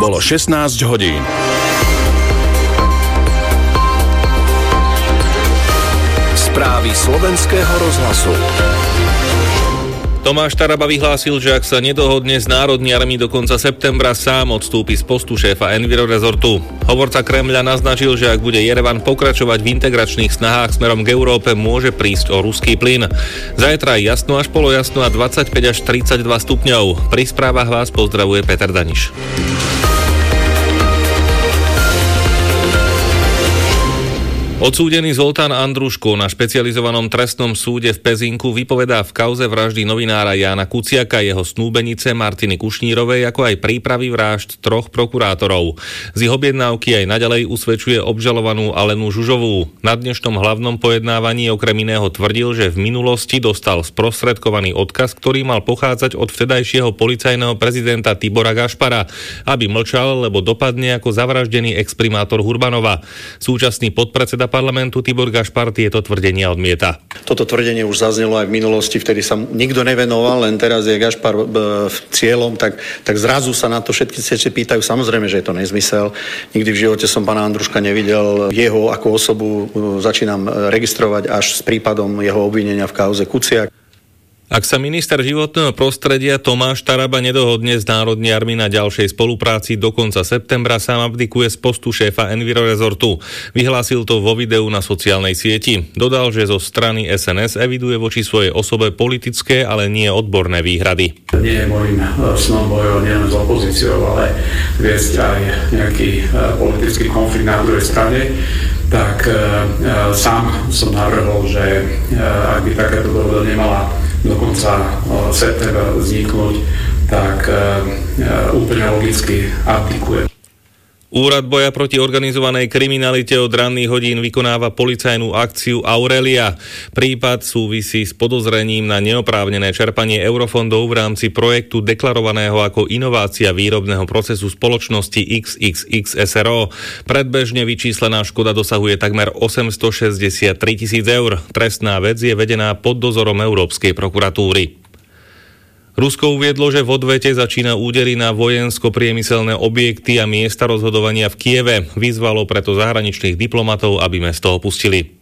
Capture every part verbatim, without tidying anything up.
Bolo šestnásť hodín. Správy slovenského rozhlasu. Tomáš Taraba vyhlásil, že ak sa nedohodne s Národní armií do konca septembra, sám odstúpi z postu šéfa Envirorezortu. Hovorca Kremľa naznačil, že ak bude Jerevan pokračovať v integračných snahách smerom k Európe, môže prísť o ruský plyn. Zajtra je jasno až polojasno a dvadsaťpäť až tridsaťdva stupňov. Pri správach vás pozdravuje Peter Daniš. Odsúdený Zoltán Andruško na špecializovanom trestnom súde v Pezinku vypovedá v kauze vraždy novinára Jána Kuciaka, jeho snúbenice Martiny Kušnírovej, ako aj prípravy vražd troch prokurátorov. Z ich objednávky aj naďalej usvedčuje obžalovanú Alenu Žužovú. Na dnešnom hlavnom pojednávaní okrem iného tvrdil, že v minulosti dostal sprostredkovaný odkaz, ktorý mal pochádzať od vtedajšieho policajného prezidenta Tibora Gašpara, aby mlčal, lebo dopadne ako zavraždený exprimátor Hurbanova. Súčasný podpredseda parlamentu Tibor Gašpar tieto tvrdenia odmieta. Toto tvrdenie už zaznelo aj v minulosti, vtedy sa nikto nevenoval, len teraz je Gašpar v cieľom, tak, tak zrazu sa na to všetky sa pýtajú. Samozrejme, že je to nezmysel. Nikdy v živote som pána Andruška nevidel. Jeho ako osobu začínam registrovať až s prípadom jeho obvinenia v kauze Kuciak. Ak sa minister životného prostredia Tomáš Taraba nedohodne s Národní armií na ďalšej spolupráci do konca septembra, sám abdikuje z postu šéfa Envirorezortu. Vyhlásil to vo videu na sociálnej sieti. Dodal, že zo strany es en es eviduje voči svojej osobe politické, ale nie odborné výhrady. Nie je môjim snom bojovať nielen s opozíciou, ale viesť aj nejaký politický konflikt na druhej strane. Tak e, e, sám som navrhol, že e, ak by takáto dohoda nemala do konca e, septembra vzniknúť, tak e, e, úplne logicky abdikuje. Úrad boja proti organizovanej kriminalite od ranných hodín vykonáva policajnú akciu Aurelia. Prípad súvisí s podozrením na neoprávnené čerpanie eurofondov v rámci projektu deklarovaného ako inovácia výrobného procesu spoločnosti iks iks iks es er o. Predbežne vyčíslená škoda dosahuje takmer osemstošesťdesiattri tisíc eur. Trestná vec je vedená pod dozorom Európskej prokuratúry. Rusko uviedlo, že v odvete začína údery na vojensko-priemyselné objekty a miesta rozhodovania v Kieve. Vyzvalo preto zahraničných diplomatov, aby mesto opustili.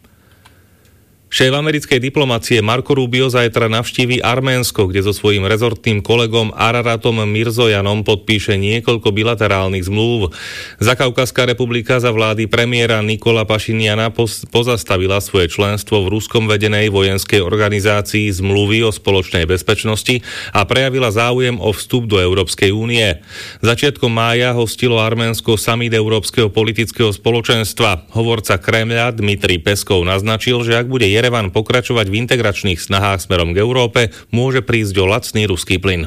Šéf americkej diplomacie Marco Rubio zajtra navštívi Arménsko, kde so svojím rezortným kolegom Araratom Mirzojanom podpíše niekoľko bilaterálnych zmluv. Zakaukazská republika za vlády premiéra Nikola Pašiniana pozastavila svoje členstvo v ruskom vedenej vojenskej organizácii Zmluvy o spoločnej bezpečnosti a prejavila záujem o vstup do Európskej únie. Začiatkom mája hostilo Arménsko summit Európskeho politického spoločenstva. Hovorca Kremľa Dmitrij Peskov naznačil, že ak bude Jerevan pokračovať v integračných snahách smerom k Európe, môže prísť o lacný ruský plyn.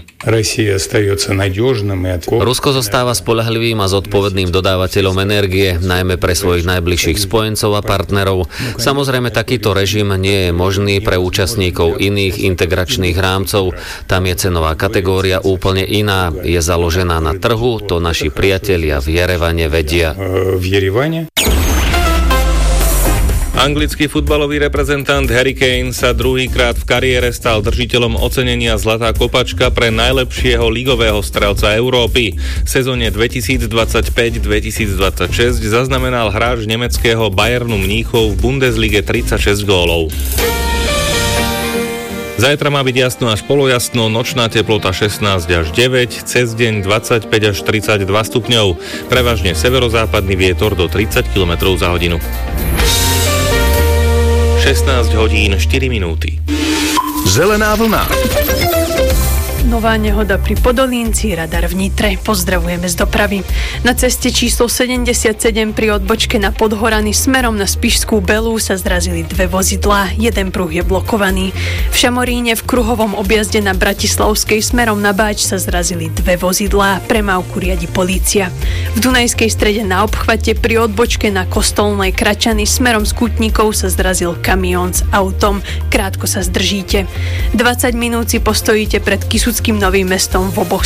Rusko zostáva spoľahlivým a zodpovedným dodávateľom energie, najmä pre svojich najbližších spojencov a partnerov. Samozrejme, takýto režim nie je možný pre účastníkov iných integračných rámcov. Tam je cenová kategória úplne iná. Je založená na trhu, to naši priatelia v Jerevane vedia. Anglický futbalový reprezentant Harry Kane sa druhýkrát v kariére stal držiteľom ocenenia Zlatá kopačka pre najlepšieho ligového strelca Európy. V sezóne dvetisícdvadsaťpäť dvetisícdvadsaťšesť zaznamenal hráč nemeckého Bayernu Mníchov v Bundeslige tridsaťšesť gólov. Zajtra má byť jasno až polojasno, nočná teplota šestnásť až deväť, cez deň dvadsaťpäť až tridsaťdva stupňov. Prevažne severozápadný vietor do tridsať kilometrov za hodinu. šestnásť hodín štyri minúty. Zelená vlna. Nová nehoda pri Podolínci, radar v Nitre. Pozdravujeme z dopravy. Na ceste číslo sedemdesiatsedem pri odbočke na Podhorany smerom na Spišskú Belú sa zrazili dve vozidlá. Jeden pruh je blokovaný. V Šamoríne v kruhovom objazde na Bratislavskej smerom na Báč sa zrazili dve vozidlá. Premávku riadi polícia. V Dunajskej Strede na obchvate pri odbočke na Kostolnej Kračany smerom z Kútnikov sa zrazil kamión s autom. Krátko sa zdržíte. dvadsať minút si postojíte pred Kysuckým Novým Mestom v oboch